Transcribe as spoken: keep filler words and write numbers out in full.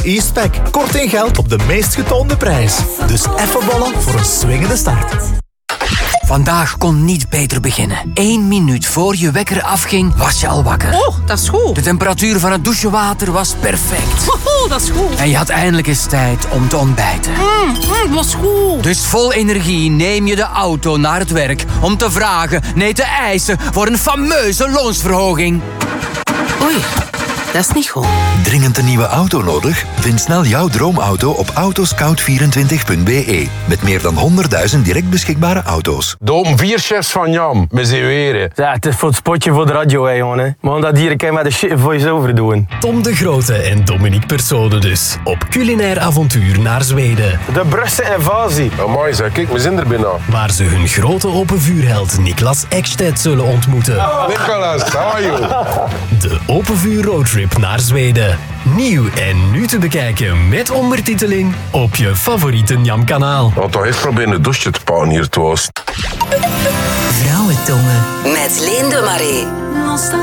E-Spec. Korting geldt op de meest getoonde prijs. Dus even ballen voor een swingende start. Vandaag kon niet beter beginnen. Eén minuut voor je wekker afging, was je al wakker. Oh, dat is goed. De temperatuur van het douchewater was perfect. Oh, dat is goed. En je had eindelijk eens tijd om te ontbijten. Mm, mm, dat is goed. Dus vol energie neem je de auto naar het werk om te vragen, nee te eisen voor een fameuze loonsverhoging. Oei, dat is niet goed. Dringend een nieuwe auto nodig? Vind snel jouw droomauto op autoscout vierentwintig punt b e. Met meer dan honderdduizend direct beschikbare auto's. Dom vier chefs van Jam, met z'n weren. Ja, het is voor het spotje voor de radio, hè, jongen. We gaan dat hier een keer met de shit voice-over doen. Tom de Grote en Dominique Persone dus. Op culinair avontuur naar Zweden. De Brusse invasie. Amai, zeg, kijk, we zijn er bijna. Waar ze hun grote open vuurheld Niklas Ekstedt zullen ontmoeten. Nicolas, how are you? De open vuur roadtrip naar Zweden. Nieuw en nu te bekijken met ondertiteling op je favoriete Njam-kanaal. Want toch even proberen een douche te pakken hier, Toost. Vrouwentongen. Met Linde Marie.